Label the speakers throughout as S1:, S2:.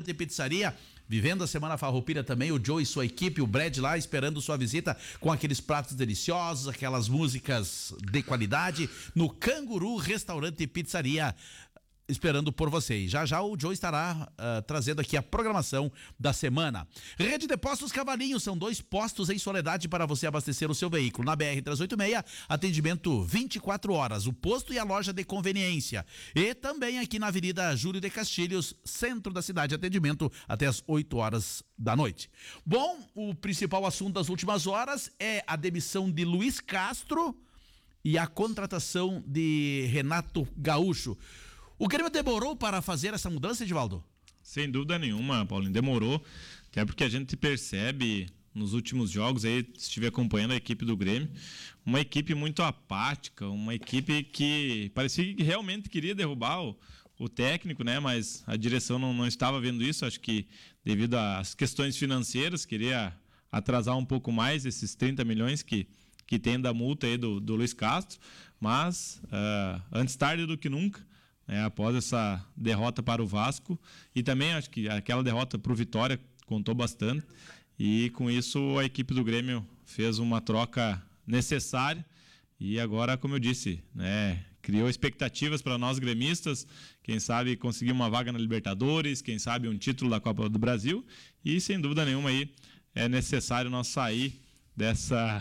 S1: Restaurante e Pizzaria. Vivendo a Semana Farroupilha também, o Joe e sua equipe, o Brad lá esperando sua visita com aqueles pratos deliciosos, aquelas músicas de qualidade no Canguru Restaurante e Pizzaria, esperando por vocês. Já já o Joe estará trazendo aqui a programação da semana. Rede de Postos Cavalinho, são 2 postos em Soledade para você abastecer o seu veículo. Na BR-386, atendimento 24 horas, o posto e a loja de conveniência. E também aqui na Avenida Júlio de Castilhos, centro da cidade, atendimento até as 8 horas da noite. Bom, o principal assunto das últimas horas é a demissão de Luiz Castro e a contratação de Renato Gaúcho. O Grêmio demorou para fazer essa mudança, Edivaldo?
S2: Sem dúvida nenhuma, Paulinho, demorou, até porque a gente percebe nos últimos jogos, aí estive acompanhando a equipe do Grêmio, uma equipe muito apática, uma equipe que parecia que realmente queria derrubar o técnico, né? Mas a direção não estava vendo isso, acho que devido às questões financeiras, queria atrasar um pouco mais esses 30 milhões que tem da multa aí do Luiz Castro, mas antes tarde do que nunca, após essa derrota para o Vasco, e também acho que aquela derrota para o Vitória contou bastante, e com isso a equipe do Grêmio fez uma troca necessária, e agora, como eu disse, criou expectativas para nós gremistas, quem sabe conseguir uma vaga na Libertadores, quem sabe um título da Copa do Brasil, e sem dúvida nenhuma aí é necessário nós sair dessa...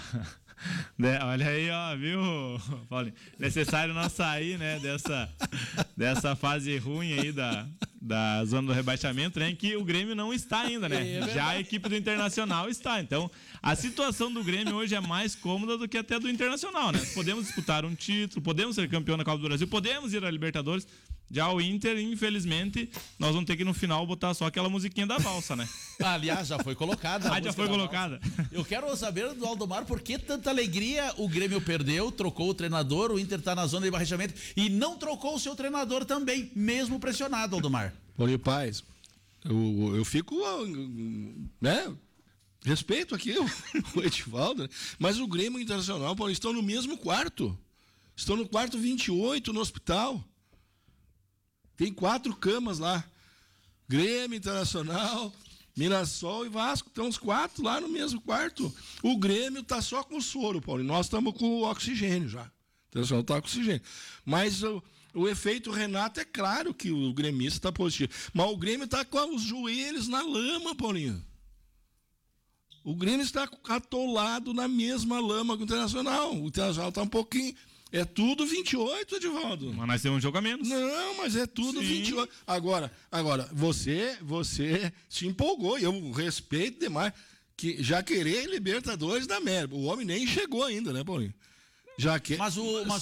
S2: Olha aí, ó, viu, Paulinho? Necessário nós sair, dessa fase ruim aí da zona do rebaixamento, em que o Grêmio não está ainda, Já a equipe do Internacional está. Então, a situação do Grêmio hoje é mais cômoda do que até do Internacional, Podemos disputar um título, podemos ser campeão da Copa do Brasil, podemos ir à Libertadores. Já o Inter, infelizmente, nós vamos ter que no final botar só aquela musiquinha da valsa,
S1: Aliás, já foi colocada.
S2: Já foi colocada.
S1: Eu quero saber do Aldomar por que tanta alegria. O Grêmio perdeu, trocou o treinador, o Inter está na zona de rebaixamento e não trocou o seu treinador também, mesmo pressionado, Aldomar.
S3: Paulinho Paz, eu fico, respeito aqui o Edivaldo, mas o Grêmio e o Internacional, Paulinho, estão no mesmo quarto. Estão no quarto 28 no hospital. Tem 4 camas lá. Grêmio, Internacional, Mirassol e Vasco. Estão os 4 lá no mesmo quarto. O Grêmio está só com o soro, Paulo. Nós estamos com o oxigênio já. O Internacional está com oxigênio. Mas o efeito Renato é claro que o gremista está positivo. Mas o Grêmio está com os joelhos na lama, Paulinho. O Grêmio está atolado na mesma lama que o Internacional. O Internacional está um pouquinho... É tudo 28, Edivaldo.
S2: Mas nós temos um jogo a menos.
S3: Não, mas é tudo 28. Agora, você se empolgou, e eu respeito demais, que já querer Libertadores da América. O homem nem chegou ainda, né, Paulinho? Já que...
S1: Mas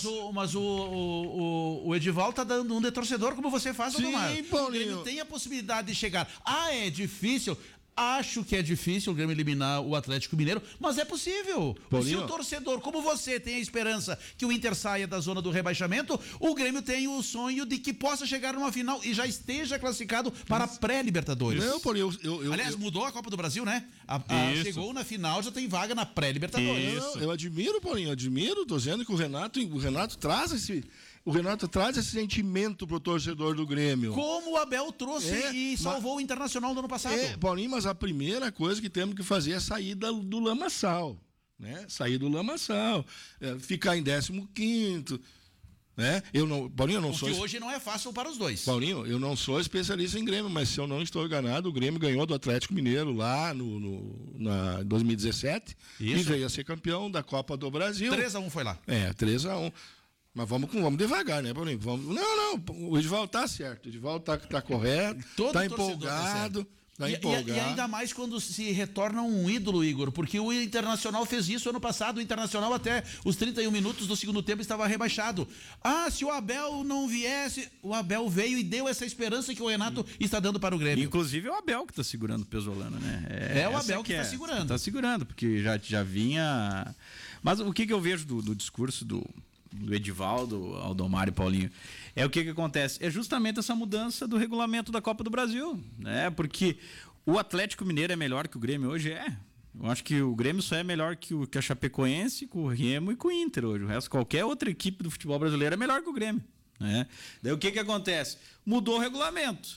S1: o Edivaldo tá dando um de torcedor, como você faz,
S3: Sim, Paulinho.
S1: Ele tem a possibilidade de chegar. É difícil... Acho que é difícil o Grêmio eliminar o Atlético Mineiro, mas é possível.
S3: Paulinho.
S1: Se o torcedor, como você, tem a esperança que o Inter saia da zona do rebaixamento, o Grêmio tem o sonho de que possa chegar numa final e já esteja classificado para a pré-Libertadores.
S3: Não, Paulinho,
S1: aliás, mudou a Copa do Brasil, né? Chegou na final, já tem vaga na pré-Libertadores.
S3: Eu admiro, Paulinho, tô dizendo que o Renato traz esse sentimento pro torcedor do Grêmio.
S1: Como o Abel trouxe e salvou o Internacional no ano passado.
S3: Paulinho, mas a primeira coisa que temos que fazer é sair do lamaçal, Sair do lamaçal, ficar em 15º, Paulinho, eu não sou...
S1: que hoje não é fácil para os dois.
S3: Paulinho, eu não sou especialista em Grêmio, mas se eu não estou enganado, o Grêmio ganhou do Atlético Mineiro lá na 2017 e veio a ser campeão da Copa do Brasil.
S1: 3-1 foi lá.
S3: 3-1. Mas vamos devagar, né, Paulinho? Não, o Edivaldo tá certo, o Edivaldo tá correto, tá empolgado.
S1: E ainda mais quando se retorna um ídolo, Igor, porque o Internacional fez isso ano passado. O Internacional até os 31 minutos do segundo tempo estava rebaixado. Se o Abel não viesse, o Abel veio e deu essa esperança que o Renato está dando para o Grêmio.
S4: Inclusive é o Abel que está segurando o Pesolano, né?
S1: É o Abel que está segurando.
S4: Está segurando, porque já vinha... Mas o que eu vejo do discurso do Edivaldo, Aldomar e Paulinho, é o que acontece? É justamente essa mudança do regulamento da Copa do Brasil, Porque o Atlético Mineiro é melhor que o Grêmio hoje, Eu acho que o Grêmio só é melhor que a Chapecoense, com o Remo e com o Inter hoje. O resto, qualquer outra equipe do futebol brasileiro é melhor que o Grêmio, Daí o que acontece? Mudou o regulamento.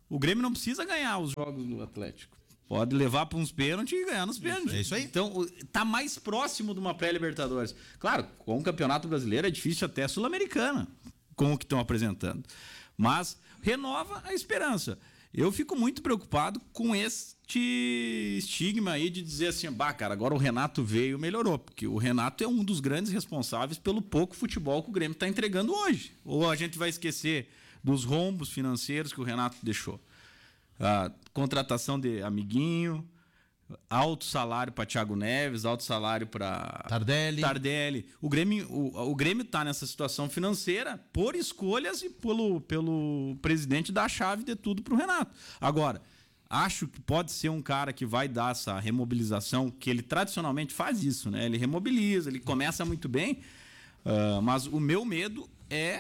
S4: O Grêmio não precisa ganhar os jogos do Atlético. Pode levar para uns pênaltis e ganhar nos pênaltis.
S1: É isso aí.
S4: Então, tá mais próximo de uma pré-Libertadores. Claro, com o Campeonato Brasileiro é difícil até a Sul-Americana, com o que estão apresentando. Mas renova a esperança. Eu fico muito preocupado com este estigma aí de dizer assim, cara, agora o Renato veio e melhorou. Porque o Renato é um dos grandes responsáveis pelo pouco futebol que o Grêmio está entregando hoje. Ou a gente vai esquecer dos rombos financeiros que o Renato deixou. A contratação de amiguinho, alto salário para Thiago Neves, alto salário para Tardelli. O Grêmio está nessa situação financeira por escolhas e pelo presidente dar a chave de tudo para o Renato. Agora, acho que pode ser um cara que vai dar essa remobilização, que ele tradicionalmente faz isso, né? Ele remobiliza, ele começa muito bem, mas o meu medo é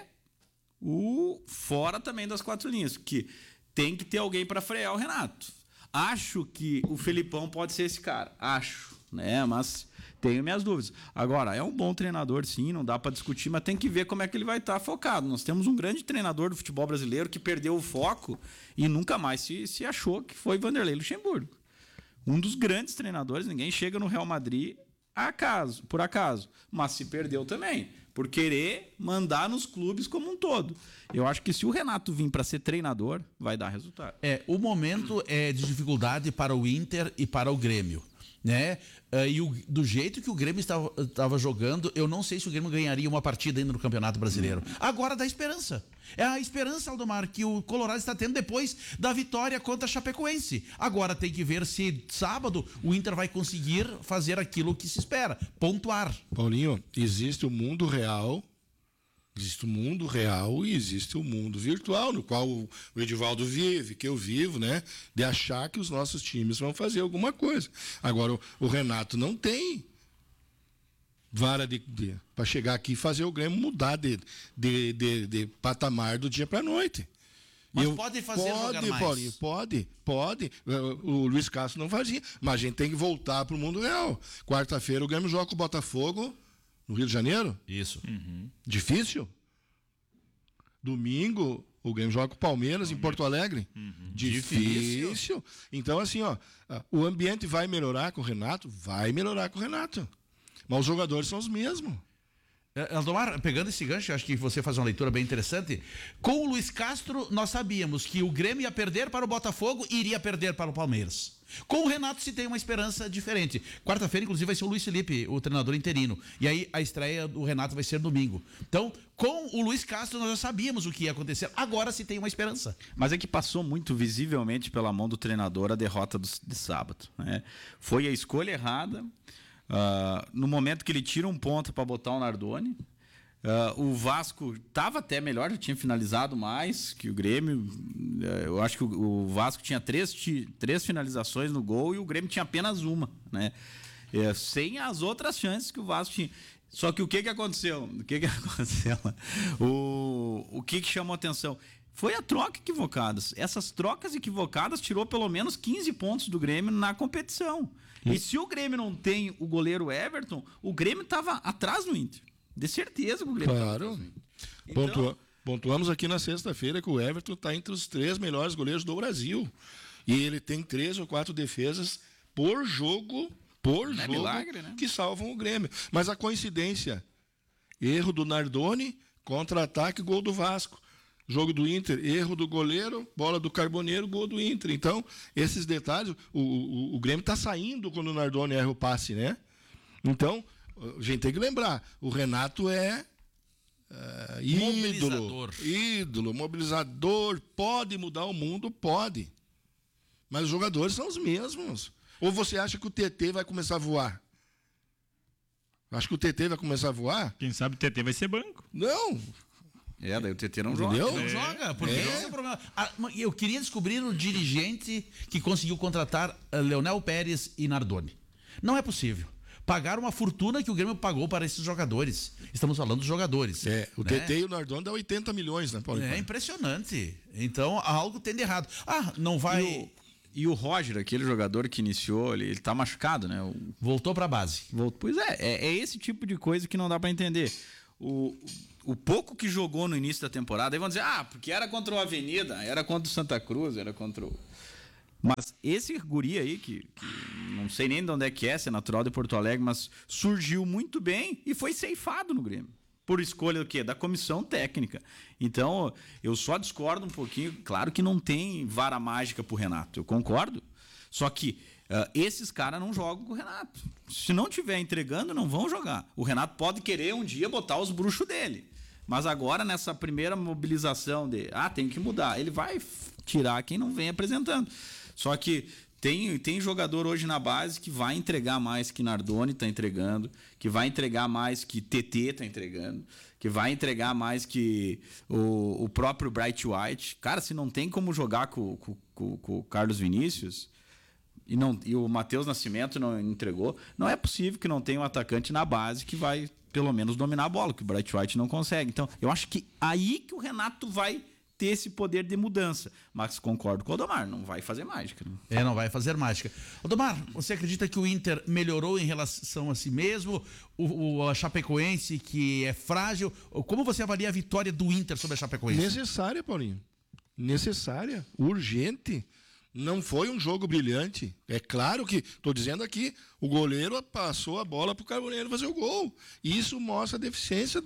S4: o fora também das quatro linhas, que tem que ter alguém para frear o Renato. Acho que o Felipão pode ser esse cara. Acho, né? Mas tenho minhas dúvidas. Agora, é um bom treinador, sim, não dá para discutir, mas tem que ver como é que ele vai estar focado. Nós temos um grande treinador do futebol brasileiro que perdeu o foco e nunca mais se achou, que foi Vanderlei Luxemburgo. Um dos grandes treinadores, ninguém chega no Real Madrid por acaso, mas se perdeu também, por querer mandar nos clubes como um todo. Eu acho que se o Renato vir para ser treinador, vai dar resultado.
S1: O momento é de dificuldade para o Inter e para o Grêmio, né? Do jeito que o Grêmio estava jogando, eu não sei se o Grêmio ganharia uma partida ainda no Campeonato Brasileiro. Agora dá esperança. É a esperança, Aldomar, que o Colorado está tendo depois da vitória contra a Chapecoense. Agora tem que ver se sábado o Inter vai conseguir fazer aquilo que se espera, pontuar.
S3: Paulinho, existe o mundo real. Existe o mundo real e existe o mundo virtual, no qual o Edivaldo vive, que eu vivo, né? De achar que os nossos times vão fazer alguma coisa. Agora, o Renato não tem vara para chegar aqui e fazer o Grêmio mudar de patamar do dia para a noite.
S1: Mas pode fazer jogar mais.
S3: Paulinho, pode. O Luiz Castro não fazia, mas a gente tem que voltar para o mundo real. Quarta-feira o Grêmio joga com o Botafogo no Rio de Janeiro?
S1: Isso.
S3: Uhum. Difícil? Domingo, o Grêmio joga com o Palmeiras em Porto Alegre? Uhum. Difícil. Então, assim, o ambiente vai melhorar com o Renato? Vai melhorar com o Renato. Mas os jogadores são os mesmos.
S1: Aldomar, pegando esse gancho, acho que você faz uma leitura bem interessante. Com o Luiz Castro, nós sabíamos que o Grêmio ia perder para o Botafogo e iria perder para o Palmeiras. Com o Renato se tem uma esperança diferente. Quarta-feira, inclusive, vai ser o Luiz Felipe, o treinador interino. E aí a estreia do Renato vai ser domingo. Então, com o Luiz Castro, nós já sabíamos o que ia acontecer. Agora se tem uma esperança.
S4: Mas é que passou muito visivelmente pela mão do treinador a derrota de sábado, né? Foi a escolha errada. No momento que ele tira um ponto para botar o Nardoni, o Vasco estava até melhor, já tinha finalizado mais que o Grêmio. Eu acho que o Vasco tinha três finalizações no gol e o Grêmio tinha apenas uma, né? Sem as outras chances que o Vasco tinha. Só que o que aconteceu? O que chamou a atenção? Foi a troca equivocada. Essas trocas equivocadas tirou pelo menos 15 pontos do Grêmio na competição. E se o Grêmio não tem o goleiro Everton, o Grêmio estava atrás do Inter. De certeza que o Grêmio estava atrás do Inter.
S3: Então, pontuamos aqui na sexta-feira que o Everton está entre os 3 melhores goleiros do Brasil. E ele tem 3 ou 4 defesas por jogo,
S4: milagre, né?
S3: Que salvam o Grêmio. Mas a coincidência, erro do Nardoni, contra-ataque, gol do Vasco. Jogo do Inter, erro do goleiro, bola do Carboneiro, gol do Inter. Então, esses detalhes, o Grêmio está saindo quando o Nardoni erra o passe, né? Então, a gente tem que lembrar, o Renato é ídolo, mobilizador, pode mudar o mundo, pode. Mas os jogadores são os mesmos. Ou você acha que o TT vai começar a voar? Acho que o TT vai começar a voar?
S2: Quem sabe o TT vai ser banco.
S3: Não.
S4: Daí o TT não
S3: Entendeu?
S4: joga.
S1: Não joga, porque esse é o problema. Eu queria descobrir o dirigente que conseguiu contratar Leonel Pérez e Nardoni. Não é possível. Pagaram uma fortuna que o Grêmio pagou para esses jogadores. Estamos falando dos jogadores.
S3: O TT e o Nardoni dá 80 milhões, né, Paulo?
S1: É impressionante. Então, algo tem de errado. Não vai...
S4: E o Roger, aquele jogador que iniciou, ele tá machucado, né?
S1: Voltou para a base.
S4: Pois é esse tipo de coisa que não dá para entender. o pouco que jogou no início da temporada, aí vão dizer, porque era contra o Avenida, era contra o Santa Cruz, era contra o... Mas esse guri aí, que não sei nem de onde é que é, se é natural de Porto Alegre, mas surgiu muito bem e foi ceifado no Grêmio. Por escolha do quê? Da comissão técnica. Então, eu só discordo um pouquinho. Claro que não tem vara mágica pro Renato, eu concordo. Só que esses caras não jogam com o Renato. Se não estiver entregando, não vão jogar. O Renato pode querer um dia botar os bruxos dele. Mas agora, nessa primeira mobilização de tem que mudar, ele vai tirar quem não vem apresentando. Só que tem jogador hoje na base que vai entregar mais que Nardoni está entregando, que vai entregar mais que TT está entregando, que vai entregar mais que o próprio Bright White. Cara, se não tem como jogar com o Carlos Vinícius e o Matheus Nascimento não entregou, não é possível que não tenha um atacante na base que vai pelo menos dominar a bola, que o Bright White não consegue. Então, eu acho que aí que o Renato vai ter esse poder de mudança. Mas concordo com o Odomar, não vai fazer mágica. Né?
S1: Não vai fazer mágica. Odomar, você acredita que o Inter melhorou em relação a si mesmo? A Chapecoense, que é frágil. Como você avalia a vitória do Inter sobre a Chapecoense?
S3: Necessária, Paulinho. Necessária. Urgente. Não foi um jogo brilhante. É claro que, estou dizendo aqui, o goleiro passou a bola para o Carboneiro fazer o gol. Isso mostra a deficiência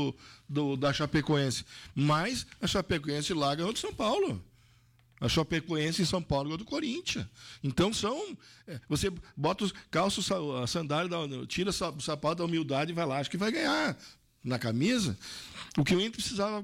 S3: da Chapecoense. Mas a Chapecoense lá ganhou do São Paulo. A Chapecoense em São Paulo ganhou do Corinthians. Então você bota calça a sandália, tira o sapato da humildade e vai lá, acho que vai ganhar na camisa. O que o Inter precisava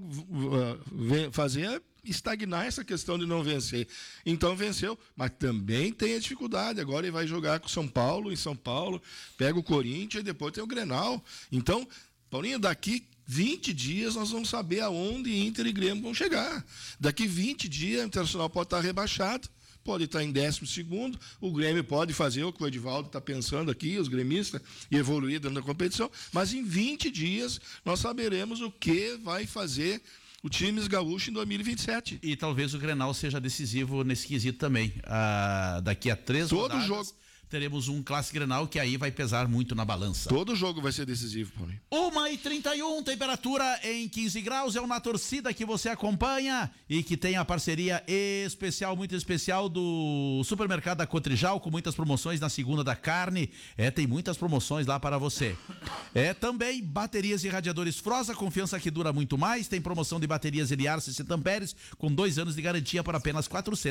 S3: fazer é estagnar essa questão de não vencer. Então venceu, mas também tem a dificuldade. Agora ele vai jogar com São Paulo, em São Paulo, pega o Corinthians e depois tem o Grenal. Então, Paulinho, daqui 20 dias nós vamos saber aonde Inter e Grêmio vão chegar. Daqui 20 dias o Internacional pode estar rebaixado, pode estar em 12º, o Grêmio pode fazer o que o Edivaldo está pensando aqui, os gremistas, e evoluir dentro da competição, mas em 20 dias nós saberemos o que vai fazer o time gaúcho em 2027.
S1: E talvez o Grenal seja decisivo nesse quesito também. Daqui a 3 rodadas,
S3: jogo
S1: teremos um Clássico Grenal que aí vai pesar muito na balança.
S3: Todo jogo vai ser decisivo, Paulinho.
S1: 1h31, temperatura em 15 graus, é o Na Torcida que você acompanha e que tem a parceria especial, muito especial do Supermercado da Cotrijal, com muitas promoções na segunda da carne. Tem muitas promoções lá para você. Também baterias e radiadores Frosa, confiança que dura muito mais. Tem promoção de baterias Eliar 60 amperes com 2 anos de garantia por apenas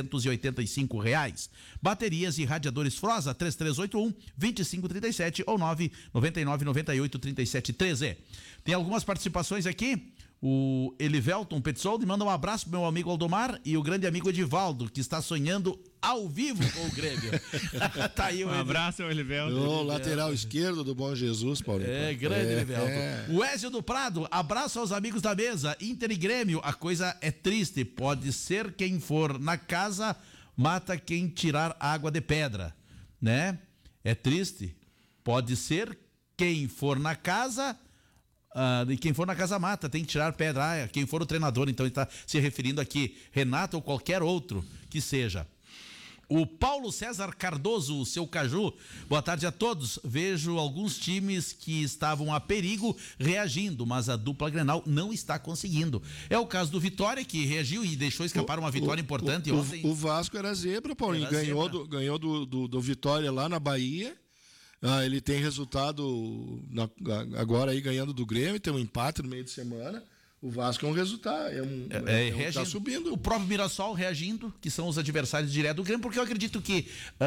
S1: R$485. Baterias e radiadores Frosa, 3381-2537 ou 99998-3713. Tem algumas participações aqui. O Elivelton Petzold manda um abraço pro meu amigo Aldomar e o grande amigo Edivaldo, que está sonhando ao vivo com o Grêmio. Tá aí
S2: um abraço ao Elivelton.
S3: O lateral esquerdo do Bom Jesus, Paulinho.
S1: Grande Elivelton. O Ézio do Prado, abraço aos amigos da mesa. Inter e Grêmio, a coisa é triste. Pode ser quem for na casa, mata quem tirar água de pedra. Né? É triste. Pode ser quem for na casa, e quem for na casa mata, tem que tirar pedra. Quem for o treinador, então ele está se referindo aqui, Renato ou qualquer outro que seja. O Paulo César Cardoso, o seu Caju, boa tarde a todos. Vejo alguns times que estavam a perigo reagindo, mas a dupla Grenal não está conseguindo. É o caso do Vitória, que reagiu e deixou escapar uma vitória importante ontem.
S3: O Vasco era zebra, Paulinho. Ganhou do Vitória lá na Bahia. Ele tem resultado agora aí ganhando do Grêmio, tem um empate no meio de semana. O Vasco é um resultado, está subindo.
S1: O próprio Mirassol reagindo, que são os adversários diretos do Grêmio, porque eu acredito que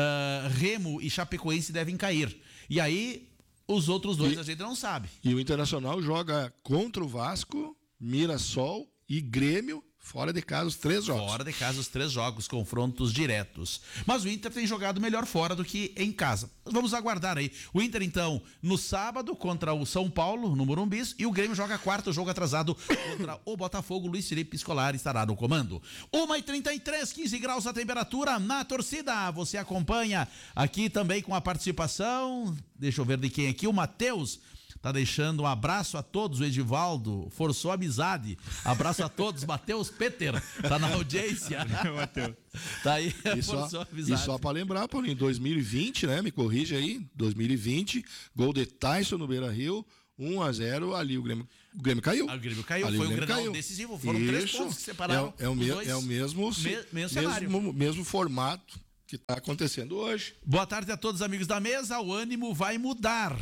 S1: Remo e Chapecoense devem cair. E aí, os outros dois a gente não sabe.
S3: E o Internacional joga contra o Vasco, Mirassol e Grêmio, fora de casa os 3 jogos.
S1: Fora de casa os 3 jogos, confrontos diretos. Mas o Inter tem jogado melhor fora do que em casa. Vamos aguardar aí. O Inter, então, no sábado contra o São Paulo, no Morumbi, e o Grêmio joga 4º jogo atrasado contra o Botafogo. Luiz Felipe Scolari estará no comando. 1h33, 15 graus a temperatura Na Torcida. Você acompanha aqui também com a participação. Deixa eu ver de quem aqui. O Matheus tá deixando um abraço a todos, o Edivaldo forçou a amizade. Abraço a todos, Matheus Peter, tá na audiência.
S2: Matheus.
S1: Tá aí, forçou a amizade.
S3: E só para lembrar, Paulinho, em 2020, né, me corrige aí, 2020, gol de Tyson no Beira-Rio, 1-0 ali o Grêmio O Grêmio caiu.
S1: O Grêmio caiu,
S3: Ali
S1: foi
S3: o
S1: um
S3: Grêmio
S1: Grenal
S3: caiu.
S1: decisivo. Foram 3 pontos que separaram os dois.
S3: É o mesmo
S1: cenário.
S3: mesmo formato que está acontecendo hoje.
S1: Boa tarde a todos os amigos da mesa. O ânimo vai mudar.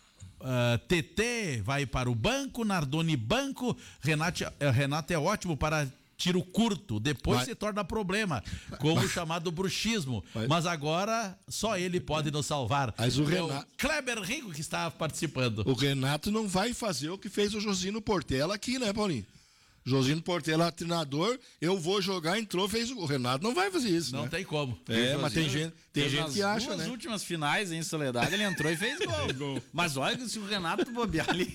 S1: TT vai para o banco, Nardoni banco, Renato é ótimo para tiro curto, depois se torna problema, como o chamado bruxismo, mas agora só ele pode nos salvar.
S3: Mas o Renato...
S1: o Kleber Rico que está participando.
S3: O Renato não vai fazer o que fez o Josino Portela aqui, né, Paulinho? Josino Portela, treinador, eu vou jogar, entrou, fez o Renato não vai fazer isso,
S1: Não
S3: né?
S1: tem como.
S3: Mas tem gente que acha,
S4: nas
S3: né?
S4: últimas finais em Soledade ele entrou e fez gol. Mas olha, se o Renato bobear ali...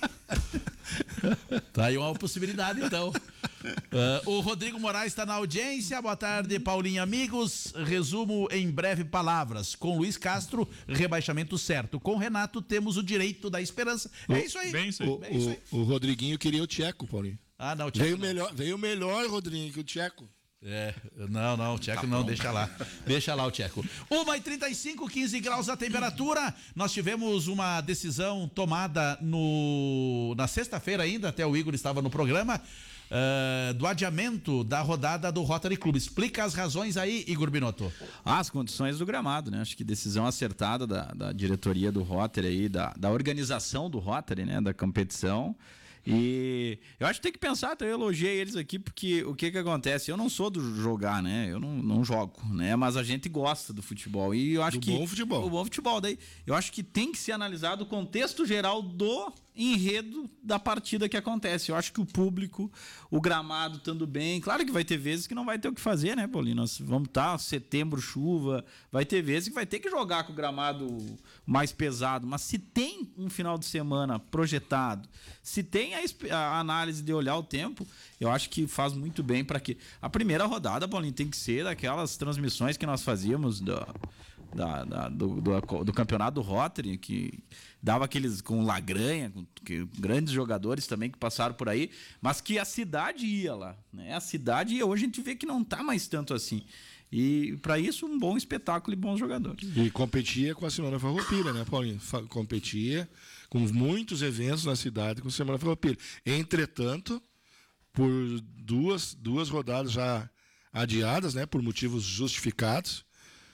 S1: Tá aí uma possibilidade, então. O Rodrigo Moraes está na audiência. Boa tarde, Paulinho, amigos. Resumo em breve palavras. Com Luiz Castro, rebaixamento certo. Com Renato, temos o direito da esperança. É isso aí.
S2: Bem isso aí.
S3: O Rodriguinho queria o Tcheco, Paulinho.
S1: Ah, não, o Tcheco
S3: Veio melhor, Rodriguinho, que o Tcheco.
S1: Não, o Tcheco não, deixa lá. Deixa lá o Tcheco. 1h35, 15 graus a temperatura. Nós tivemos uma decisão tomada na sexta-feira ainda, até o Igor estava no programa, do adiamento da rodada do Rotary Club. Explica as razões aí, Igor Binotto.
S4: As condições do gramado, né? Acho que decisão acertada da diretoria do Rotary aí, da organização do Rotary, né? Da competição. E eu acho que tem que pensar, eu elogiei eles aqui, porque o que acontece? Eu não sou do jogar, né? Eu não jogo, né? Mas a gente gosta do futebol. E eu acho que
S3: bom futebol.
S4: O bom futebol. Daí, eu acho que tem que ser analisado o contexto geral do enredo da partida que acontece. Eu acho que o público, o gramado estando bem, claro que vai ter vezes que não vai ter o que fazer, né, Paulinho? Nós vamos estar setembro, chuva, vai ter vezes que vai ter que jogar com o gramado mais pesado, mas se tem um final de semana projetado, se tem a análise de olhar o tempo, eu acho que faz muito bem para que a primeira rodada, Paulinho, tem que ser daquelas transmissões que nós fazíamos do campeonato do Rotary, que dava aqueles com Lagranha, com grandes jogadores também que passaram por aí, mas que a cidade ia lá, né? A cidade ia, hoje a gente vê que não tá mais tanto assim. E para isso um bom espetáculo e bons jogadores.
S3: E competia com a Semana Farroupilha, né, Paulinho? Competia com muitos eventos na cidade com a Semana Farroupilha. Entretanto, por duas rodadas já adiadas, né, por motivos justificados,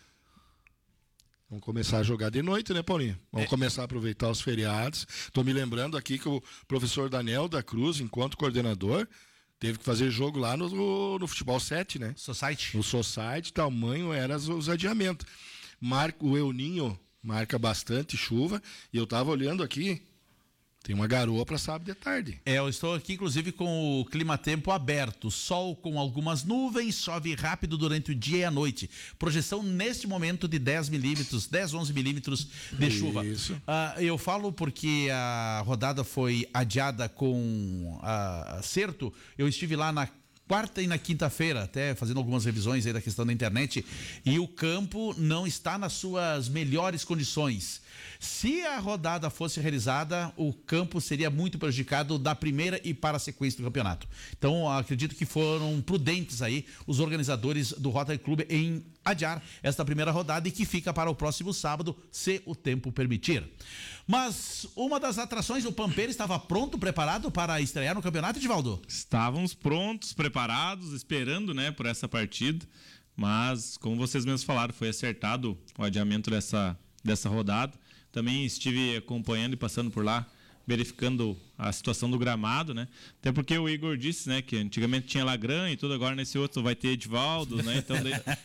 S3: vamos começar a jogar de noite, né, Paulinho? Vamos começar a aproveitar os feriados. Estou me lembrando aqui que o professor Daniel da Cruz, enquanto coordenador, teve que fazer jogo lá no Futebol 7, né?
S1: Society.
S3: No Society, tamanho eram os adiamentos. O Euninho marca bastante chuva, e eu estava olhando aqui, tem uma garoa para sábado de tarde.
S1: Eu estou aqui, inclusive, com o clima-tempo aberto. Sol com algumas nuvens, chove rápido durante o dia e a noite. Projeção, neste momento, de 10, 11 milímetros de chuva.
S3: Isso.
S1: Eu falo porque a rodada foi adiada com acerto. Eu estive lá na quarta e na quinta-feira, até fazendo algumas revisões aí da questão da internet, e o campo não está nas suas melhores condições. Se a rodada fosse realizada, o campo seria muito prejudicado da primeira e para a sequência do campeonato. Então, acredito que foram prudentes aí os organizadores do Rotary Club em adiar esta primeira rodada e que fica para o próximo sábado, se o tempo permitir. Mas uma das atrações, o Pampeiro, estava pronto, preparado para estrear no campeonato, Edivaldo?
S2: Estávamos prontos, preparados, esperando, né, por essa partida, mas, como vocês mesmos falaram, foi acertado o adiamento dessa rodada. Também estive acompanhando e passando por lá, verificando a situação do gramado, né? Até porque o Igor disse, né, que antigamente tinha Lagran e tudo, agora nesse outro vai ter Edivaldo, né? Então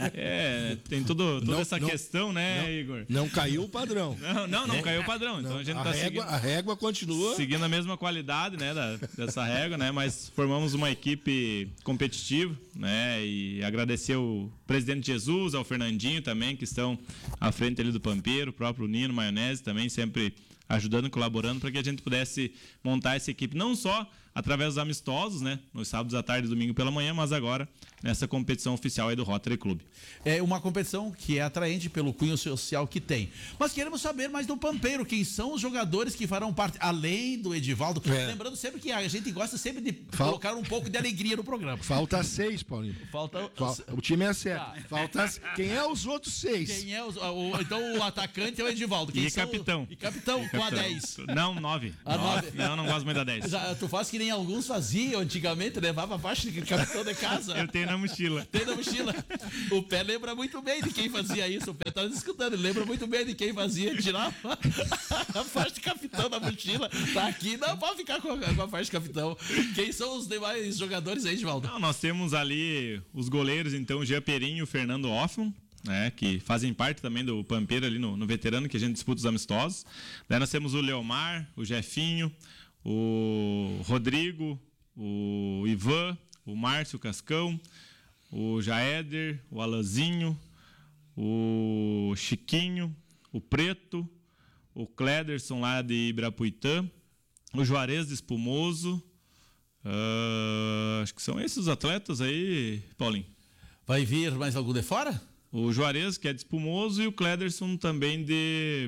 S2: tem toda essa questão, né, Igor?
S3: Não caiu o padrão.
S2: Não caiu o padrão. Então a gente
S3: a régua continua
S2: seguindo a mesma qualidade, né, dessa régua, né? Mas formamos uma equipe competitiva, né? E agradecer o presidente Jesus, ao Fernandinho também, que estão à frente ali do Pampeiro, o próprio Nino Maionese também sempre ajudando, colaborando para que a gente pudesse montar essa equipe, não só através dos amistosos, né, nos sábados à tarde e domingo pela manhã, mas agora nessa competição oficial aí do Rotary Club. É
S1: uma competição que é atraente pelo cunho social que tem. Mas queremos saber mais do Pampeiro, quem são os jogadores que farão parte, além do Edivaldo. Lembrando sempre que a gente gosta sempre de colocar um pouco de alegria no programa.
S3: Falta 6, Paulinho. O time é 7. Quem é os outros 6?
S1: Então o atacante é o Edivaldo.
S2: E capitão.
S1: E capitão com a 10.
S2: Não, 9. Não gosto muito da 10.
S1: Tu faz que nem alguns faziam antigamente, levava a faixa de capitão de casa.
S2: Eu tenho na mochila.
S1: Tem na mochila. O Pé lembra muito bem de quem fazia isso. O Pé tá nos escutando, ele lembra muito bem de quem fazia, tirava a faixa de capitão da mochila. Tá aqui, não pode ficar com a faixa de capitão. Quem são os demais jogadores aí, Edivaldo?
S2: Não, nós temos ali os goleiros, então, o Jean Perim e o Fernando Hoffman, né, que fazem parte também do Pampeiro ali no veterano, que a gente disputa os amistosos. Daí nós temos o Leomar, o Jefinho, o Rodrigo, o Ivan, o Márcio Cascão, o Jaéder, o Alanzinho, o Chiquinho, o Preto, o Clederson lá de Ibirapuitã, o Juarez de Espumoso. Acho que são esses os atletas aí, Paulinho.
S1: Vai vir mais algum de fora?
S2: O Juarez, que é de Espumoso, e o Clederson também de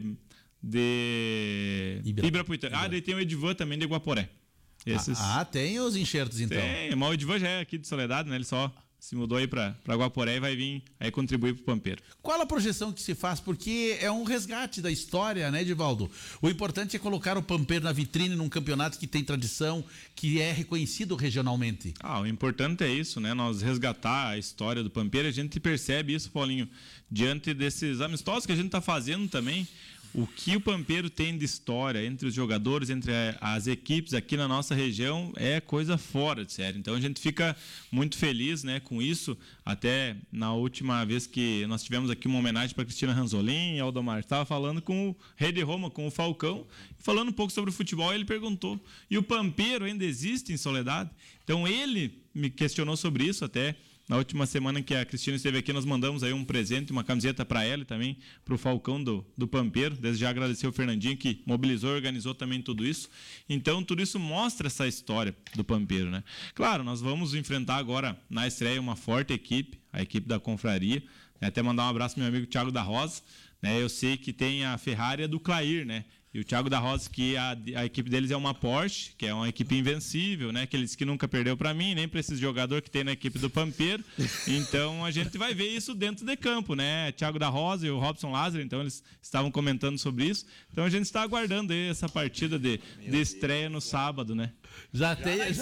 S2: Ibirapuitã. Daí tem o Edivan também de Guaporé. Esses...
S1: Tem os enxertos então.
S2: Tem, mas o Edivan já é aqui de Soledade, né? Ele só se mudou aí para Guaporé e vai vir aí contribuir para o Pampeiro.
S1: Qual a projeção que se faz? Porque é um resgate da história, né, Edivaldo? O importante é colocar o Pampeiro na vitrine num campeonato que tem tradição, que é reconhecido regionalmente.
S2: O importante é isso, né? Nós resgatar a história do Pampeiro. A gente percebe isso, Paulinho, diante desses amistosos que a gente está fazendo também. O que o Pampeiro tem de história entre os jogadores, entre as equipes aqui na nossa região é coisa fora de série. Então a gente fica muito feliz, né, com isso. Até na última vez que nós tivemos aqui uma homenagem para Cristina Ranzolin e Aldomar, estava falando com o Rei de Roma, com o Falcão, falando um pouco sobre o futebol, e ele perguntou: e o Pampeiro ainda existe em Soledade? Então ele me questionou sobre isso até. Na última semana que a Cristina esteve aqui, nós mandamos aí um presente, uma camiseta para ela e também para o Falcão do Pampeiro. Desde já agradecer o Fernandinho, que mobilizou e organizou também tudo isso. Então, tudo isso mostra essa história do Pampeiro, né? Claro, nós vamos enfrentar agora na estreia uma forte equipe, a equipe da Confraria. Até mandar um abraço ao meu amigo Thiago da Rosa, né? Eu sei que tem a Ferrari do Clair, né? E o Thiago da Rosa, que a equipe deles é uma Porsche, que é uma equipe invencível, né? Que ele disse que nunca perdeu para mim, nem para esses jogadores que tem na equipe do Pampeiro. Então a gente vai ver isso dentro de campo, né? Thiago da Rosa e o Robson Lázaro, então eles estavam comentando sobre isso. Então a gente está aguardando aí essa partida de estreia no sábado, né?
S1: Já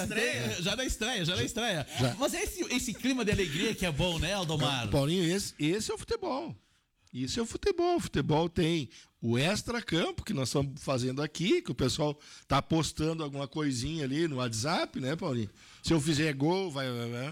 S1: na estreia. Mas esse clima de alegria que é bom, né, Aldomar?
S3: Paulinho, esse é o futebol. Isso é o futebol. O futebol tem o extra-campo que nós estamos fazendo aqui, que o pessoal está postando alguma coisinha ali no WhatsApp, né, Paulinho? Se eu fizer gol, vai.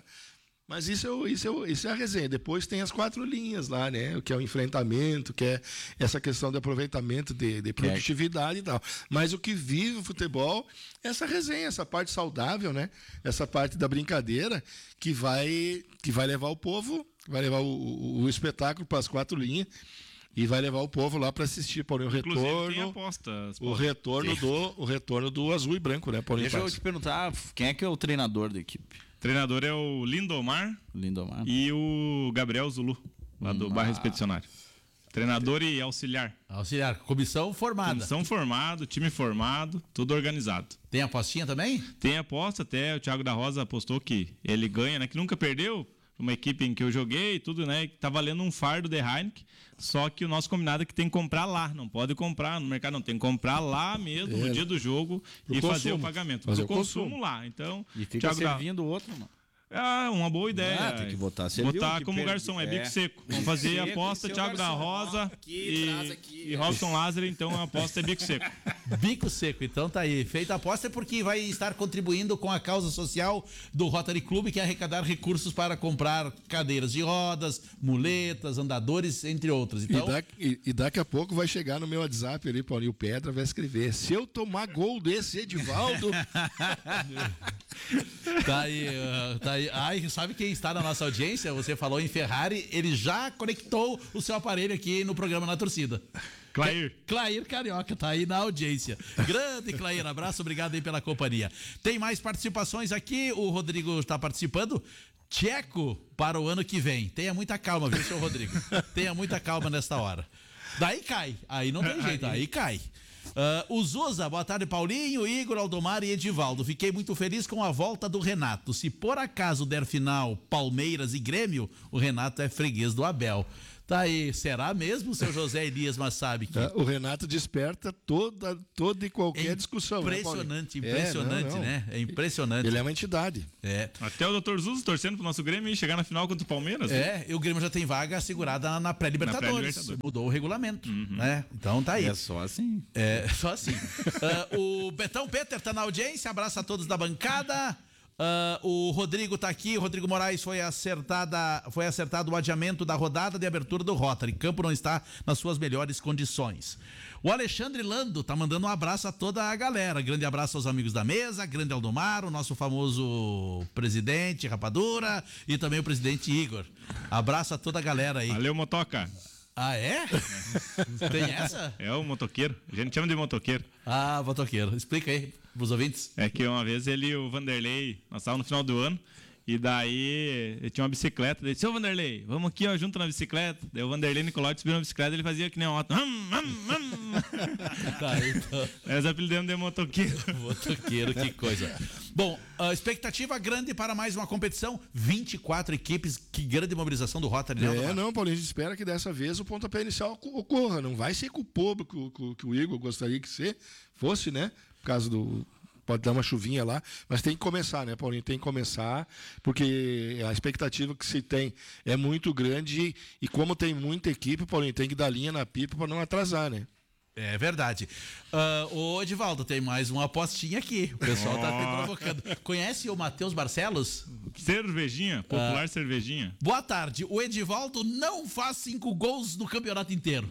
S3: Mas isso é a resenha. Depois tem as 4 linhas lá, né? O que é o enfrentamento, que é essa questão de aproveitamento de produtividade e tal. Mas o que vive o futebol é essa resenha, essa parte saudável, né? Essa parte da brincadeira que vai levar o povo, vai levar o espetáculo para as 4 linhas. E vai levar o povo lá para assistir, Paulinho, o retorno.
S2: Tem apostas,
S3: o retorno do azul e branco, né, Paulinho?
S4: Deixa eu te perguntar, quem é que é o treinador da equipe?
S2: O treinador é o Lindomar e o Gabriel Zulu, lá do bairro Expedicionário. Treinador e auxiliar.
S1: Comissão formada.
S2: Comissão formada, time formado, tudo organizado.
S1: Tem apostinha também?
S2: Tem aposta, até o Thiago da Rosa apostou que ele ganha, né? Que nunca perdeu. Uma equipe em que eu joguei e tudo, né? Tá valendo um fardo de Heineken. Só que o nosso combinado é que tem que comprar lá. Não pode comprar no mercado, não. Tem que comprar lá mesmo, no dia do jogo, e fazer o pagamento. Fazer o consumo lá. Então,
S4: e fica servindo o outro, não.
S2: Uma boa ideia.
S4: Tem que botar
S2: como garçom, é bico seco. Vamos fazer a aposta, Thiago da Rosa e Robson Lázaro, então a aposta é bico seco.
S1: Bico seco, então tá aí. Feita a aposta é porque vai estar contribuindo com a causa social do Rotary Club, que é arrecadar recursos para comprar cadeiras de rodas, muletas, andadores, entre outros. Então...
S3: E daqui a pouco vai chegar no meu WhatsApp ali, Paulinho Pedra vai escrever: se eu tomar gol desse Edivaldo...
S1: Tá aí. Ai, sabe quem está na nossa audiência? Você falou em Ferrari, ele já conectou o seu aparelho aqui no programa Na Torcida. Clair Carioca, tá aí na audiência. Grande Clair, abraço, obrigado aí pela companhia. Tem mais participações aqui, o Rodrigo está participando. Tcheco para o ano que vem. Tenha muita calma, viu, seu Rodrigo? Tenha muita calma nesta hora. Daí cai, aí não tem jeito, aí cai. O Zuza, boa tarde, Paulinho, Igor, Aldomar e Edivaldo. Fiquei muito feliz com a volta do Renato. Se por acaso der final Palmeiras e Grêmio, o Renato é freguês do Abel. Tá aí, será mesmo, seu José Elias Massab?
S3: O Renato desperta toda e qualquer discussão.
S1: Impressionante,
S3: né,
S1: impressionante, né? É impressionante.
S3: Ele é uma entidade.
S2: Até o Dr. Zuzo torcendo pro nosso Grêmio e chegar na final contra o Palmeiras.
S1: E o Grêmio já tem vaga segurada na pré-Libertadores. Mudou o regulamento, né? Então tá aí.
S4: É só assim.
S1: Só assim. O Betão Peter tá na audiência, abraço a todos da bancada. O Rodrigo tá aqui, o Rodrigo Moraes foi acertado o adiamento da rodada de abertura do Rotary. Campo não está nas suas melhores condições. O Alexandre Lando tá mandando um abraço a toda a galera. Grande abraço aos amigos da mesa, grande Aldomar, o nosso famoso presidente Rapadura e também o presidente Igor. Abraço a toda a galera aí.
S2: Valeu, Motoca.
S1: Ah, é? Tem essa?
S2: É o motoqueiro. A gente chama de motoqueiro.
S1: Ah, motoqueiro. Explica aí pros ouvintes.
S2: É que uma vez ele e o Vanderlei, nós estávamos no final do ano, e daí ele tinha uma bicicleta. Ele disse: "Seu Vanderlei, vamos aqui, ó, junto na bicicleta." Daí o Vanderlei Nicolai subiu na bicicleta e ele fazia que nem uma moto.
S1: Tá aí, então.
S2: Nós apelidamos de motoqueiro.
S1: Motoqueiro, que coisa. Bom, a expectativa grande para mais uma competição. 24 equipes, que grande mobilização do Rotary.
S3: Não, Paulinho, a gente espera que dessa vez o pontapé inicial ocorra. Não vai ser com o público que o Igor gostaria que fosse, né? Por causa do... Pode dar uma chuvinha lá, mas tem que começar, né, Paulinho? Tem que começar, porque a expectativa que se tem é muito grande e como tem muita equipe, Paulinho, tem que dar linha na pipa para não atrasar, né?
S1: É verdade. Ô, Edivaldo, tem mais uma apostinha aqui. O pessoal tá te provocando. Conhece o Matheus Barcelos?
S2: Cervejinha, popular cervejinha.
S1: Boa tarde. O Edivaldo não faz 5 gols no campeonato inteiro.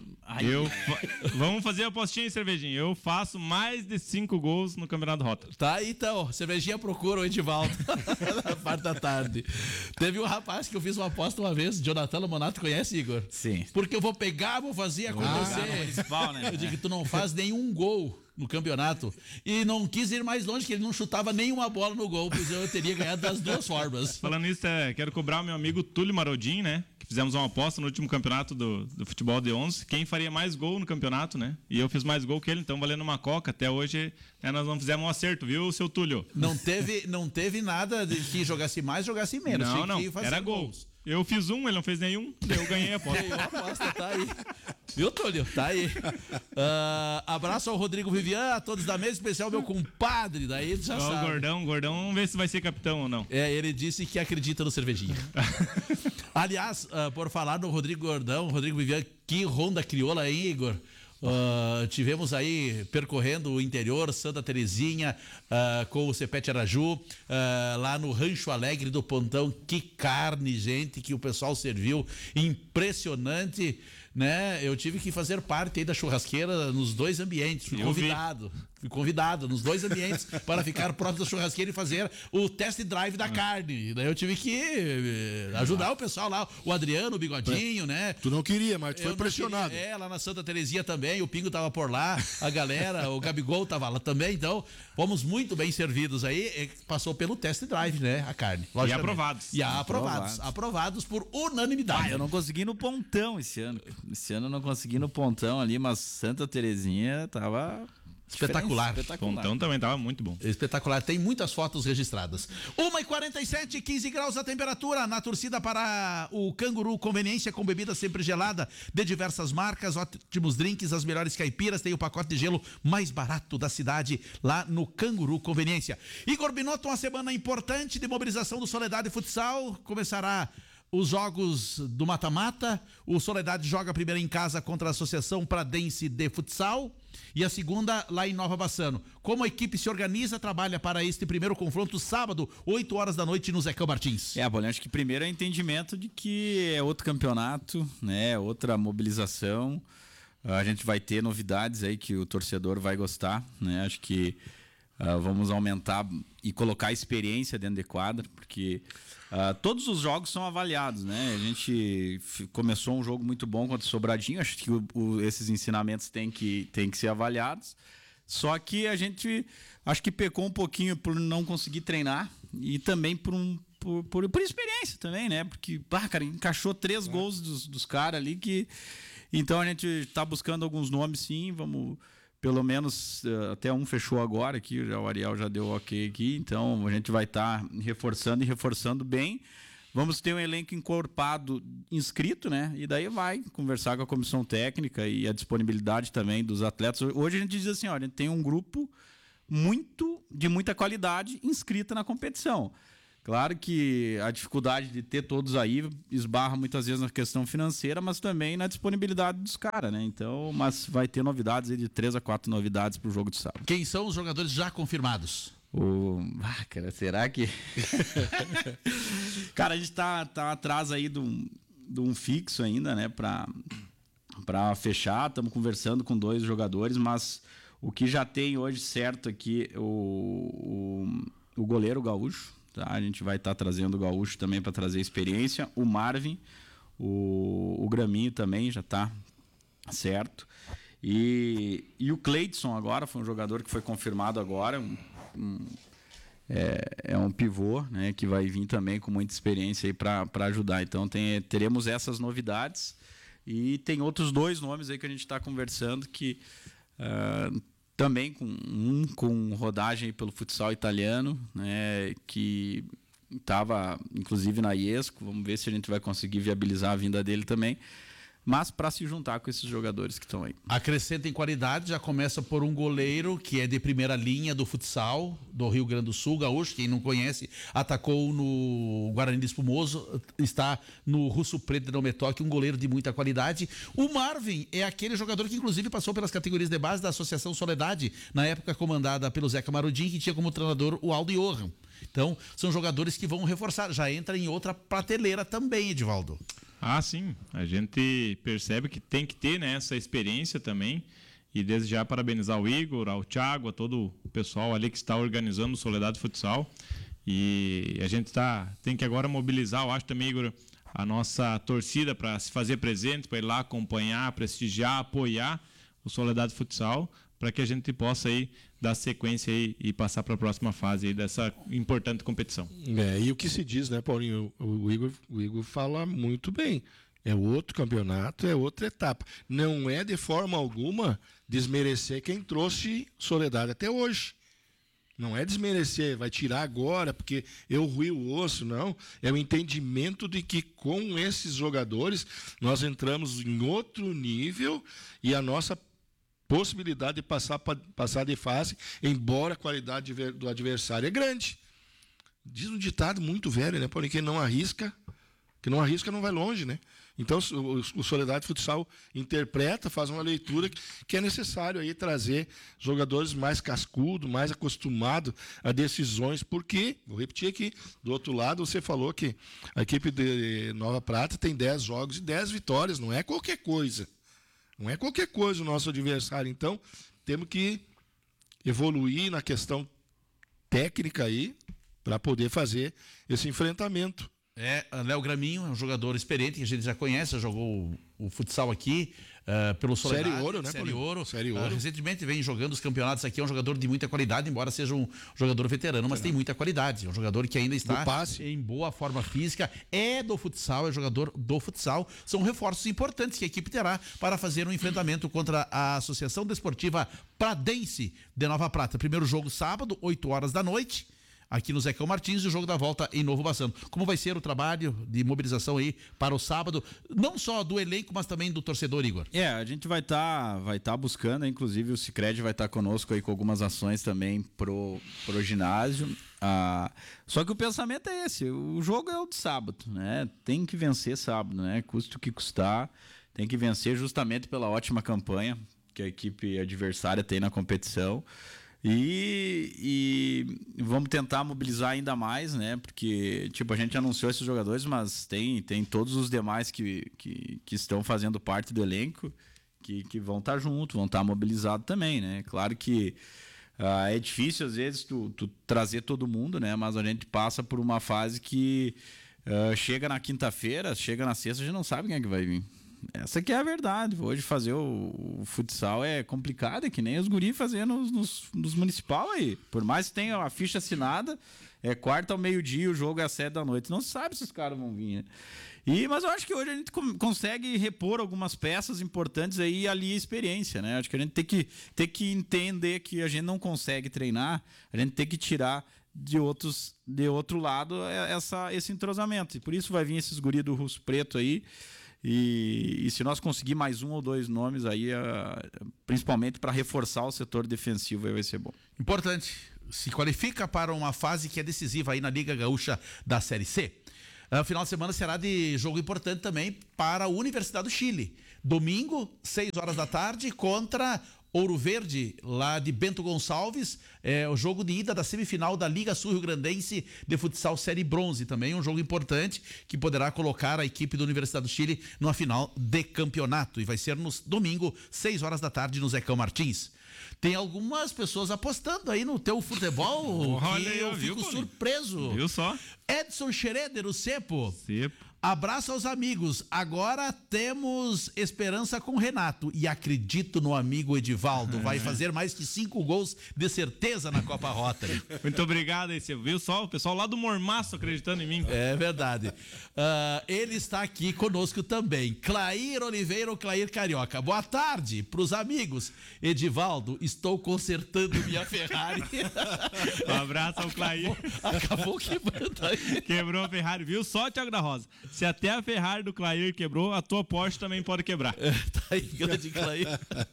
S2: Vamos fazer a apostinha em cervejinha. Eu faço mais de 5 gols no Campeonato Rotary.
S1: Tá aí, então. Cervejinha procura o Edivaldo na parte da tarde. Teve um rapaz que eu fiz uma aposta uma vez, Jonathan Monato, conhece, Igor?
S4: Sim.
S1: Porque eu vou fazer acontecer.
S4: Municipal, né?
S1: Eu digo que tu não faz nenhum gol no campeonato. E não quis ir mais longe, que ele não chutava nenhuma bola no gol, pois eu teria ganhado das duas formas.
S2: Falando nisso, quero cobrar o meu amigo Túlio Marodin, né? Que fizemos uma aposta no último campeonato do futebol de 11. Quem faria mais gol no campeonato, né? E eu fiz mais gol que ele, então valendo uma coca. Até hoje nós não fizemos um acerto, viu, seu Túlio?
S1: Não teve nada de que jogasse mais, jogasse menos.
S2: Não, era gol.
S1: Gols.
S2: Eu fiz um, ele não fez nenhum, eu ganhei a aposta.
S1: Ganhou a aposta, tá aí. Viu, Túlio? Tá aí. Abraço ao Rodrigo Vivian, a todos da mesa, especial meu compadre, daí ele já sabe.
S2: O Gordão, vamos ver se vai ser capitão ou não.
S1: Ele disse que acredita no cervejinho. Aliás, por falar no Rodrigo Gordão, Rodrigo Vivian, que ronda crioula, hein, Igor? Tivemos aí percorrendo o interior, Santa Terezinha, com o Cepete Araju, lá no Rancho Alegre do Pontão. Que carne, gente, que o pessoal serviu, impressionante, né? Eu tive que fazer parte aí da churrasqueira nos dois ambientes, fui convidado nos dois ambientes para ficar próximo da churrasqueira e fazer o test drive da carne. Daí eu tive que ajudar o pessoal lá, o Adriano, o Bigodinho, né?
S3: Tu não queria, mas tu foi pressionado.
S1: Lá na Santa Terezinha também, o Pingo tava por lá, a galera, o Gabigol tava lá também, então fomos muito bem servidos aí, passou pelo test drive, né, a carne.
S2: E aprovados.
S1: Aprovados por unanimidade.
S4: Eu não consegui no Pontão esse ano. Esse ano eu não consegui no Pontão ali, mas Santa Terezinha tava...
S1: Espetacular.
S2: Pontão também tava muito bom.
S1: Espetacular, tem muitas fotos registradas. 1h47, 15 graus a temperatura. Na torcida para o Canguru, conveniência com bebida sempre gelada, de diversas marcas, ótimos drinks, as melhores caipiras. Tem o pacote de gelo mais barato da cidade, lá no Canguru Conveniência. Igor Binotto, uma semana importante de mobilização do Soledade Futsal. Começará os jogos do mata-mata. O Soledade joga primeiro em casa contra a Associação Pradense de Futsal e a segunda lá em Nova Bassano. Como a equipe se organiza, trabalha para este primeiro confronto sábado, 8 horas da noite no Zecão Martins.
S4: Paulinho, acho que primeiro é entendimento de que é outro campeonato, né? Outra mobilização. A gente vai ter novidades aí que o torcedor vai gostar, né? Acho que vamos aumentar e colocar experiência dentro de quadra, porque todos os jogos são avaliados, né? A gente começou um jogo muito bom contra o Sobradinho, acho que esses ensinamentos têm que ser avaliados, só que a gente acho que pecou um pouquinho por não conseguir treinar e também por experiência também, né? Porque, cara, encaixou 3 gols dos caras ali que... Então a gente está buscando alguns nomes, sim, vamos... Pelo menos até um fechou agora aqui, o Ariel já deu ok aqui, então a gente vai estar reforçando bem, Vamos ter um elenco encorpado inscrito, né? E daí vai conversar com a comissão técnica e a disponibilidade também dos atletas. Hoje a gente diz assim, olha, a gente tem um grupo de muita qualidade inscrita na competição. Claro que a dificuldade de ter todos aí esbarra muitas vezes na questão financeira, mas também na disponibilidade dos caras, né? Então, mas vai ter novidades aí de 3 a 4 novidades pro jogo de sábado.
S1: Quem são os jogadores já confirmados?
S4: Cara, será que... Cara, a gente tá atrás aí de um fixo ainda, né? Pra fechar, estamos conversando com 2 jogadores, mas o que já tem hoje certo aqui, o goleiro gaúcho, tá? A gente vai estar trazendo o gaúcho também para trazer experiência. O Marvin, o Graminho também já está certo. E o Cleidson agora foi um jogador que foi confirmado agora. É um pivô, né, que vai vir também com muita experiência aí para ajudar. Então teremos essas novidades. E tem outros 2 nomes aí que a gente está conversando que... também com rodagem pelo futsal italiano, né, que estava inclusive na IESCO. Vamos ver se a gente vai conseguir viabilizar a vinda dele também, mas para se juntar com esses jogadores que estão aí.
S1: Acrescenta em qualidade, já começa por um goleiro que é de primeira linha do futsal do Rio Grande do Sul, gaúcho, quem não conhece, atacou no Guarani de Espumoso, está no Russo Preto de Nometoque, um goleiro de muita qualidade. O Marvin é aquele jogador que inclusive passou pelas categorias de base da Associação Soledade, na época comandada pelo Zeca Marudin, que tinha como treinador o Aldo Johan. Então, são jogadores que vão reforçar, já entra em outra prateleira também, Edivaldo.
S2: Ah, sim. A gente percebe que tem que ter, né, essa experiência também. E desde já parabenizar o Igor, ao Thiago, a todo o pessoal ali que está organizando o Soledade Futsal. E a gente tem que agora mobilizar, eu acho também, Igor, a nossa torcida para se fazer presente, para ir lá acompanhar, prestigiar, apoiar o Soledade Futsal, para que a gente possa aí dar sequência aí e passar para a próxima fase aí dessa importante competição.
S3: E o que se diz, né, Paulinho? O Igor fala muito bem. É outro campeonato, é outra etapa. Não é de forma alguma desmerecer quem trouxe Soledade até hoje. Não é desmerecer, vai tirar agora porque eu ruí o osso, não. É o entendimento de que com esses jogadores nós entramos em outro nível e a nossa possibilidade de passar de fase, embora a qualidade do adversário é grande. Diz um ditado muito velho, né? Porém, quem não arrisca não vai longe, né? Então, o Soledade Futsal interpreta, faz uma leitura que é necessário aí trazer jogadores mais cascudos, mais acostumados a decisões, porque, vou repetir aqui, do outro lado, você falou que a equipe de Nova Prata tem 10 jogos e 10 vitórias, não é qualquer coisa. Não é qualquer coisa o nosso adversário. Então, temos que evoluir na questão técnica aí para poder fazer esse enfrentamento.
S1: Léo Graminho é um jogador experiente que a gente já conhece, já jogou o futsal aqui pelo Soledade.
S3: Série Ouro, né?
S1: Série Ouro. Recentemente vem jogando os campeonatos aqui, é um jogador de muita qualidade, embora seja um jogador veterano, mas tem muita qualidade. É um jogador que ainda está em boa forma física, é do futsal, é jogador do futsal. São reforços importantes que a equipe terá para fazer um enfrentamento contra a Associação Desportiva Pradense de Nova Prata. Primeiro jogo sábado, 8 horas da noite. Aqui no Zecão Martins, e o jogo da volta em Novo Bassano. Como vai ser o trabalho de mobilização aí para o sábado, não só do elenco, mas também do torcedor, Igor?
S4: A gente vai tá buscando, inclusive o Sicredi vai estar conosco aí com algumas ações também pro ginásio. Só que o pensamento é esse, o jogo é o de sábado, né? Tem que vencer sábado, né? Custe o que custar, tem que vencer justamente pela ótima campanha que a equipe adversária tem na competição. E vamos tentar mobilizar ainda mais, né? Porque, a gente anunciou esses jogadores, mas tem todos os demais que estão fazendo parte do elenco que vão estar junto, vão estar mobilizados também, né? Claro que é difícil, às vezes, tu trazer todo mundo, né? Mas a gente passa por uma fase que chega na quinta-feira, chega na sexta, a gente não sabe quem é que vai vir. Essa que é a verdade. Hoje fazer o futsal é complicado, é que nem os guris fazendo nos municipal aí. Por mais que tenha a ficha assinada, é quarta ao meio-dia, o jogo é às 7 da noite. Não se sabe se os caras vão vir, né? Mas eu acho que hoje a gente consegue repor algumas peças importantes aí e ali a experiência, né? Acho que a gente tem que entender que a gente não consegue treinar, a gente tem que tirar de outro lado, esse entrosamento. E por isso vai vir esses guri do Russo Preto aí. E se nós conseguir mais 1 ou 2 nomes aí, principalmente para reforçar o setor defensivo, aí vai ser bom.
S1: Importante. Se qualifica para uma fase que é decisiva aí na Liga Gaúcha da Série C. O final de semana será de jogo importante também para a Universidade do Chile. Domingo, 6 horas da tarde, contra Ouro Verde, lá de Bento Gonçalves, o jogo de ida da semifinal da Liga Sul-Rio-Grandense de Futsal Série Bronze, também um jogo importante que poderá colocar a equipe da Universidade do Chile numa final de campeonato, e vai ser no domingo, 6 horas da tarde, no Zecão Martins. Tem algumas pessoas apostando aí no teu futebol,
S2: Olha
S1: que
S2: aí,
S1: eu
S2: viu,
S1: fico
S2: Paulinho?
S1: surpreso.
S2: Viu só?
S1: Edson Schroeder, o Cepo.
S2: Cepo.
S1: Abraço aos amigos. Agora temos esperança com o Renato. E acredito no amigo Edivaldo. Vai fazer mais que 5 gols de certeza na Copa Rotary.
S2: Muito obrigado aí, Cepo. Viu só? O pessoal lá do Mormaço acreditando em mim.
S1: É verdade. Ele está aqui conosco também. Clair Oliveira, ou Clair Carioca. Boa tarde pros amigos. Edivaldo, estou consertando minha Ferrari.
S2: Um abraço ao Clair.
S1: Acabou quebrando aí.
S2: Quebrou a Ferrari, viu só, Thiago da Rosa? Se até a Ferrari do Clair quebrou, a tua Porsche também pode quebrar.
S1: Tá aí, grande Clair.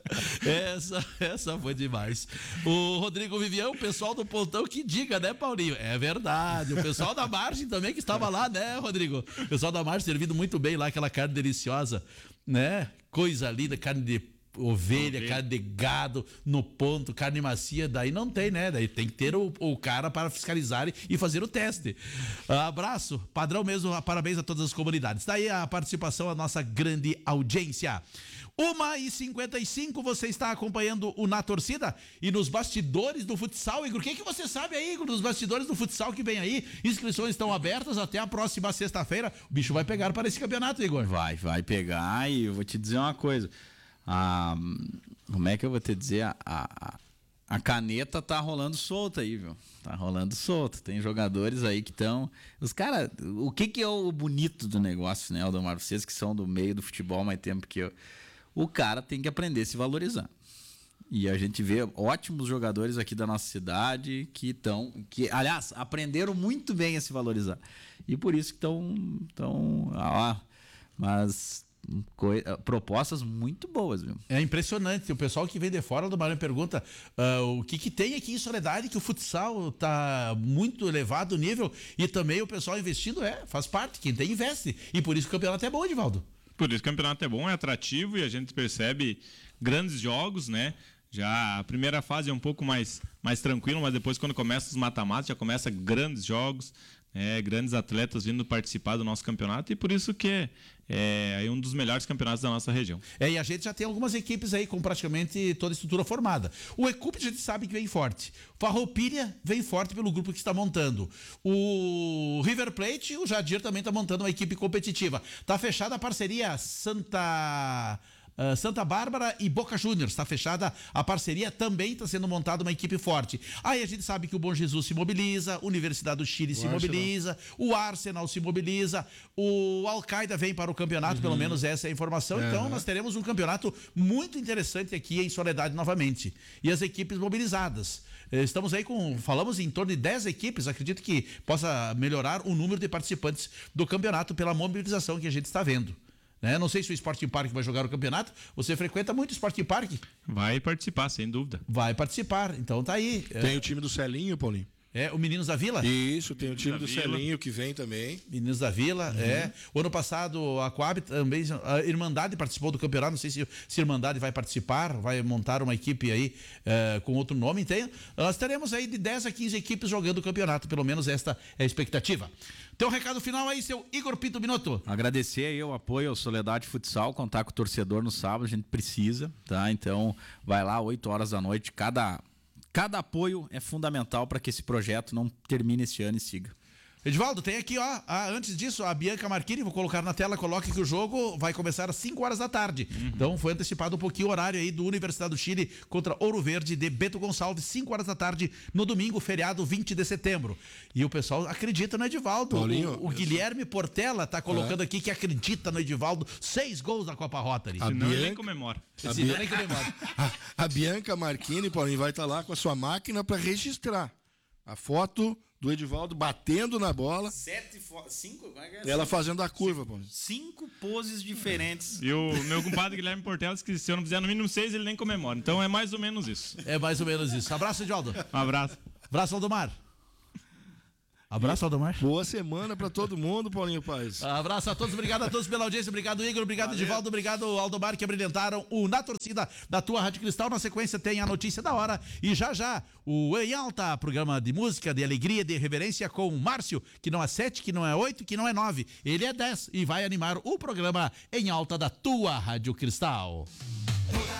S1: Essa foi demais. O Rodrigo Vivian, o pessoal do Pontão que diga, né, Paulinho? É verdade. O pessoal da margem também que estava lá, né, Rodrigo? O pessoal da margem servindo muito bem lá, aquela carne deliciosa, né? Coisa linda, carne de ovelha, carne de gado no ponto, carne macia, daí não tem, né? Daí tem que ter o cara para fiscalizar e fazer o teste. Abraço, padrão mesmo, parabéns a todas as comunidades. Daí a participação da nossa grande audiência. 1h55, você está acompanhando o Na Torcida e nos bastidores do futsal. Igor, o que você sabe aí, Igor, dos bastidores do futsal que vem aí? Inscrições estão abertas até a próxima sexta-feira. O bicho vai pegar para esse campeonato, Igor.
S4: Vai pegar, e eu vou te dizer uma coisa. Como é que eu vou te dizer? A caneta tá rolando solta aí, viu? Tá rolando solta. Tem jogadores aí que estão... Os caras... O que é o bonito do negócio, né, Aldomar? Vocês que são do meio do futebol mais tempo que eu... O cara tem que aprender a se valorizar. E a gente vê ótimos jogadores aqui da nossa cidade que aliás, aprenderam muito bem a se valorizar. E por isso que estão... Mas... propostas muito boas, viu?
S1: É impressionante. O pessoal que vem de fora do Maranhão pergunta o que tem aqui em Soledade, que o futsal tá muito elevado o nível, e também o pessoal investindo faz parte, quem tem investe, e por isso que o campeonato é bom, Edivaldo.
S2: Por isso que o campeonato é bom, é atrativo, e a gente percebe grandes jogos, né? Já a primeira fase é um pouco mais tranquilo, mas depois, quando começa os mata-matas, já começa grandes jogos, grandes atletas vindo participar do nosso campeonato, e por isso que é um dos melhores campeonatos da nossa região.
S1: E a gente já tem algumas equipes aí com praticamente toda a estrutura formada. O Ecup a gente sabe que vem forte. O Farroupilha vem forte pelo grupo que está montando. O River Plate, o Jadir também está montando uma equipe competitiva. Está fechada a parceria Santa Bárbara e Boca Juniors, está fechada a parceria, também está sendo montada uma equipe forte. Aí a gente sabe que o Bom Jesus se mobiliza, Universidade do Chile se mobiliza, o Arsenal se mobiliza, o Al-Qaeda vem para o campeonato, pelo menos essa é a informação. Então nós teremos um campeonato muito interessante aqui em Soledade novamente. E as equipes mobilizadas. Estamos aí falamos em torno de 10 equipes, acredito que possa melhorar o número de participantes do campeonato pela mobilização que a gente está vendo. Não sei se o Sporting Park vai jogar o campeonato. Você frequenta muito o Sporting Park?
S2: Vai participar, sem dúvida.
S1: Vai participar, então tá aí.
S3: Tem o time do Celinho, Paulinho.
S1: O Meninos da Vila?
S3: Isso, tem o time do Celinho que vem também.
S1: Meninos da Vila, O ano passado a Coab também, a Irmandade participou do campeonato, não sei se a Irmandade vai participar, vai montar uma equipe aí com outro nome. Então, nós teremos aí de 10 a 15 equipes jogando o campeonato, pelo menos esta é a expectativa. Teu recado final aí, seu Igor Pinto Binotto.
S4: Agradecer aí o apoio ao Soledade Futsal, contar com o torcedor no sábado, a gente precisa, tá? Então, vai lá, 8 horas da noite, cada apoio é fundamental para que esse projeto não termine esse ano e siga.
S1: Edivaldo, tem aqui, antes disso, a Bianca Marchini, vou colocar na tela, coloque que o jogo vai começar às 5 horas da tarde. Então foi antecipado um pouquinho o horário aí do Universidade do Chile contra Ouro Verde de Bento Gonçalves, 5 horas da tarde, no domingo, feriado 20 de setembro. E o pessoal acredita no Edivaldo.
S3: Paulinho,
S1: o Guilherme Portela tá colocando aqui que acredita no Edivaldo, 6 gols na Copa Rotary.
S2: Senão ele nem comemora.
S3: A Bianca Marchini, Paulinho, vai estar lá com a sua máquina para registrar A foto do Edivaldo batendo na bola,
S4: 5, como é que é?
S3: ela fazendo a curva, Paulinho.
S4: 5 poses diferentes.
S2: E o meu compadre Guilherme Portela disse que se eu não fizer no mínimo 6, ele nem comemora. Então é mais ou menos isso.
S1: É mais ou menos isso. Abraço, Edivaldo.
S2: Um abraço.
S1: Abraço, Aldomar. Abraço, Aldomar.
S3: Boa semana pra todo mundo, Paulinho Paes.
S1: Abraço a todos, obrigado a todos pela audiência, obrigado Igor, obrigado Edivaldo, obrigado Aldomar, que abrilhantaram o Na Torcida da tua Rádio Cristal. Na sequência tem a notícia da hora e já o Em Alta, programa de música, de alegria, de reverência com o Márcio, que não é 7, que não é 8, que não é 9, ele é 10 e vai animar o programa Em Alta da tua Rádio Cristal.